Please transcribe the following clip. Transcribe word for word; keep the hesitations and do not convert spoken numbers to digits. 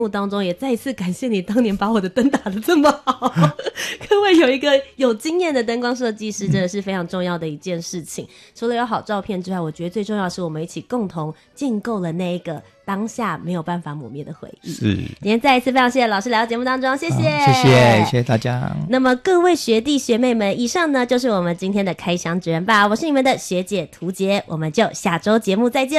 目当中也再一次感谢你当年把我的灯打得这么好各位有一个有经验的灯光设计师真的是非常重要的一件事情、嗯、除了有好照片之外，我觉得最重要的是我们一起共同建构了那一个当下没有办法抹灭的回忆。是，今天再一次非常谢谢老师来到节目当中，谢谢、嗯、 谢谢谢谢大家。 那么各位学弟学妹们，以上呢就是我们今天的开箱职人吧，我是你们的学姐涂洁，我们就下周节目再见。